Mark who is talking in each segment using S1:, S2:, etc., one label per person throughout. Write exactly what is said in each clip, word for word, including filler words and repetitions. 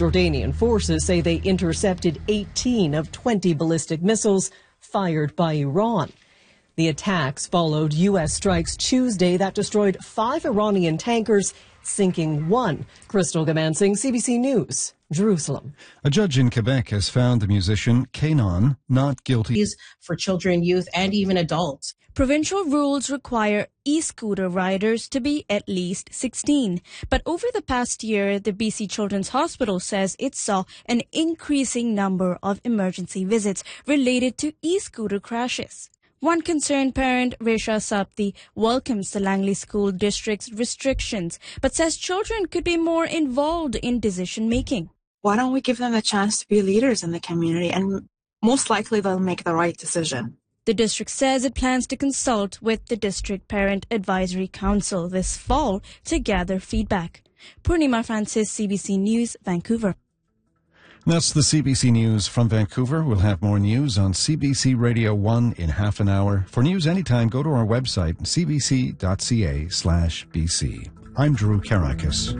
S1: Jordanian forces say they intercepted eighteen of twenty ballistic missiles fired by Iran. The attacks followed U S strikes Tuesday that destroyed five Iranian tankers, sinking one. Crystal Gamansing, C B C News, Jerusalem.
S2: A judge in Quebec has found the musician Kanon not guilty.
S3: For children, youth, and even adults.
S4: Provincial rules require e-scooter riders to be at least sixteen. But over the past year, the B C Children's Hospital says it saw an increasing number of emergency visits related to e-scooter crashes. One concerned parent, Resha Sapti, welcomes the Langley School District's restrictions, but says children could be more involved in decision-making.
S5: Why don't we give them a chance to be leaders in the community, and most likely they'll make the right decision.
S4: The district says it plans to consult with the District Parent Advisory Council this fall to gather feedback. Purnima Francis, C B C News, Vancouver.
S2: That's the C B C News from Vancouver. We'll have more news on C B C Radio one in half an hour. For news anytime, go to our website, c b c dot c a slash b c. I'm Drew Karakis.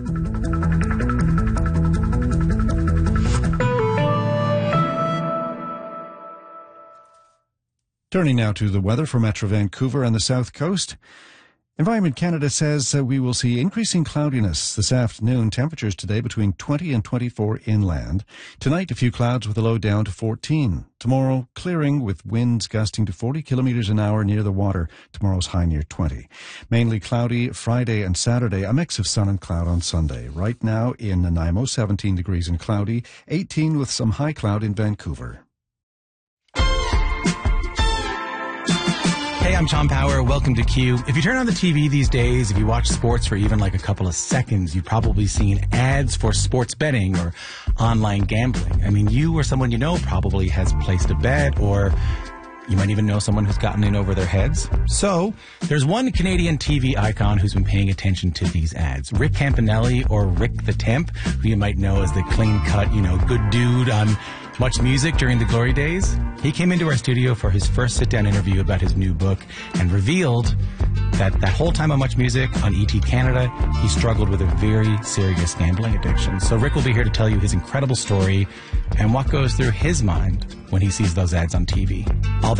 S2: Turning now to the weather for Metro Vancouver and the South Coast. Environment Canada says uh, we will see increasing cloudiness this afternoon. Temperatures today between twenty and twenty-four inland. Tonight, a few clouds with a low down to fourteen. Tomorrow, clearing with winds gusting to forty kilometres an hour near the water. Tomorrow's high near twenty. Mainly cloudy Friday and Saturday. A mix of sun and cloud on Sunday. Right now in Nanaimo, seventeen degrees and cloudy. eighteen with some high cloud in Vancouver.
S6: Hey, I'm Tom Power. Welcome to Q. If you turn on the T V these days, if you watch sports for even like a couple of seconds, you've probably seen ads for sports betting or online gambling. I mean, you or someone you know probably has placed a bet, or you might even know someone who's gotten in over their heads. So there's one Canadian T V icon who's been paying attention to these ads. Rick Campanelli, or Rick the Temp, who you might know as the clean-cut, you know, good dude on Much Music during the glory days. He came into our studio for his first sit-down interview about his new book and revealed that that whole time on Much Music on E T Canada, he struggled with a very serious gambling addiction. So Rick will be here to tell you his incredible story and what goes through his mind when he sees those ads on T V. All that